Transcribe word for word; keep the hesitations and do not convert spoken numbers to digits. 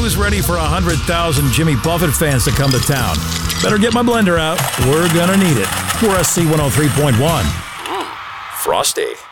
Who's ready for one hundred thousand Jimmy Buffett fans to come to town? Better get my blender out. We're gonna need it. We're S C one oh three point one. Frosty.